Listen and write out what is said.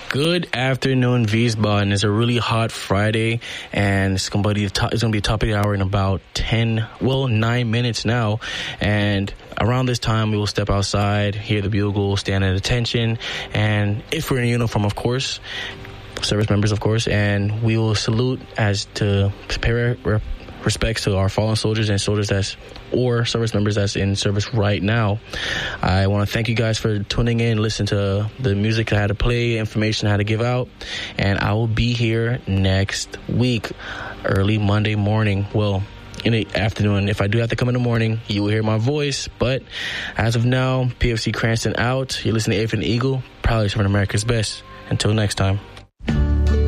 Good afternoon, Wiesbaden. It's a really hot Friday, and it's going to be a top of the hour in about 9 minutes now. And around this time, we will step outside, hear the bugle, stand at attention, and if we're in uniform, of course, service members, of course, and we will salute as to pay respects to our fallen soldiers and soldiers or service members that's in service right now. I want to thank you guys for tuning in, listen to the music I had to play, information I had to give out, and I will be here next week, early Monday morning. Well, in the afternoon. If I do have to come in the morning, you will hear my voice. But as of now, PFC Cranston out. You're listening to Eighth and Eagle, proudly serving America's best. Until next time.